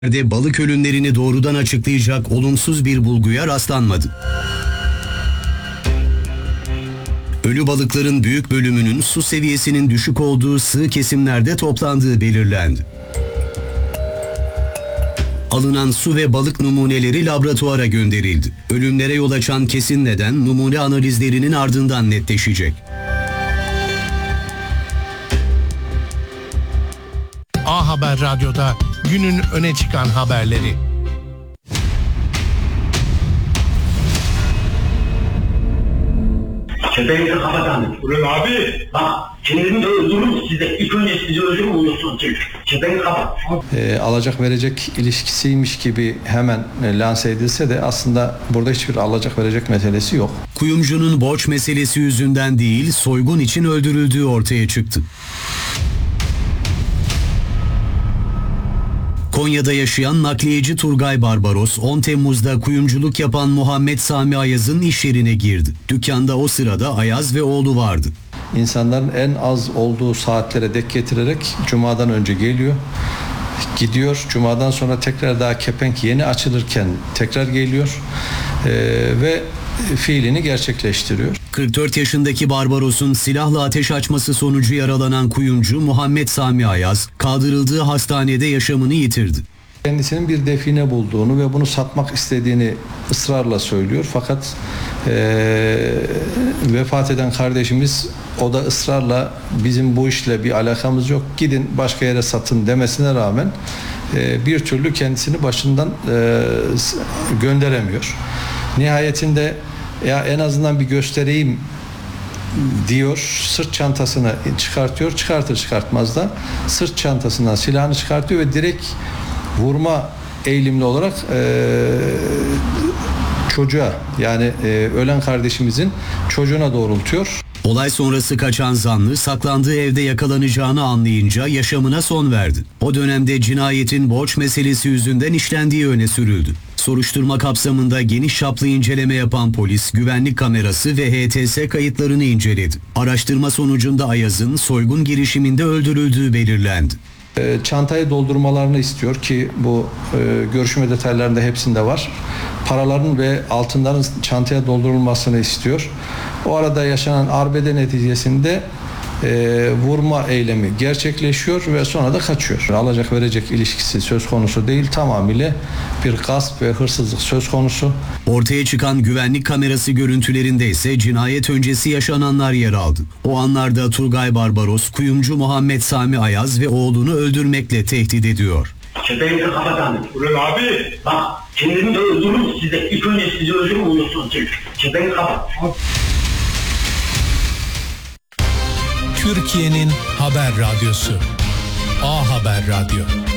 balık ölümlerini doğrudan açıklayacak olumsuz bir bulguya rastlanmadı. Ölü balıkların büyük bölümünün su seviyesinin düşük olduğu sığ kesimlerde toplandığı belirlendi. Alınan su ve balık numuneleri laboratuvara gönderildi. Ölümlere yol açan kesin neden numune analizlerinin ardından netleşecek. A Haber Radyo'da günün öne çıkan haberleri. Kepengi kapatalım. Ulan abi. Bak kendimi de öldürürüm size. İlk önce sizi öldürürüm olursun. Kepengi kapat. Alacak verecek ilişkisiymiş gibi hemen lanse edilse de aslında burada hiçbir alacak verecek meselesi yok. Kuyumcunun borç meselesi yüzünden değil, soygun için öldürüldüğü ortaya çıktı. Konya'da yaşayan nakliyeci Turgay Barbaros, 10 Temmuz'da kuyumculuk yapan Muhammed Sami Ayaz'ın iş yerine girdi. Dükkanda o sırada Ayaz ve oğlu vardı. İnsanların en az olduğu saatlere dek getirerek Cuma'dan önce geliyor, gidiyor. Cuma'dan sonra tekrar daha kepenk yeni açılırken tekrar geliyor ve fiilini gerçekleştiriyor. 44 yaşındaki Barbaros'un silahla ateş açması sonucu yaralanan kuyumcu Muhammed Sami Ayaz, kaldırıldığı hastanede yaşamını yitirdi. Kendisinin bir define bulduğunu ve bunu satmak istediğini ısrarla söylüyor. Fakat vefat eden kardeşimiz o da ısrarla bizim bu işle bir alakamız yok, gidin başka yere satın demesine rağmen bir türlü kendisini başından gönderemiyor. Nihayetinde ya en azından bir göstereyim diyor, sırt çantasını çıkartıyor, çıkartır çıkartmaz da sırt çantasından silahını çıkartıyor ve direkt vurma eğilimli olarak çocuğa, yani ölen kardeşimizin çocuğuna doğrultuyor. Olay sonrası kaçan zanlı saklandığı evde yakalanacağını anlayınca yaşamına son verdi. O dönemde cinayetin borç meselesi yüzünden işlendiği öne sürüldü. Soruşturma kapsamında geniş çaplı inceleme yapan polis, güvenlik kamerası ve HTS kayıtlarını inceledi. Araştırma sonucunda Ayaz'ın soygun girişiminde öldürüldüğü belirlendi. Çantayı doldurmalarını istiyor ki bu görüşme detaylarında hepsinde var. Paraların ve altınların çantaya doldurulmasını istiyor. O arada yaşanan arbede neticesinde vurma eylemi gerçekleşiyor ve sonra da kaçıyor. Alacak verecek ilişkisi söz konusu değil, tamamıyla bir gasp ve hırsızlık söz konusu. Ortaya çıkan güvenlik kamerası görüntülerinde ise cinayet öncesi yaşananlar yer aldı. O anlarda Turgay Barbaros, kuyumcu Muhammed Sami Ayaz ve oğlunu öldürmekle tehdit ediyor. Kepengi kapatalım. Ulan abi. Bak kendimi de öldürürüm size. İlk önce sizi öldürürüm olursun. Kepengi kapat. Türkiye'nin haber radyosu. A Haber Radyo.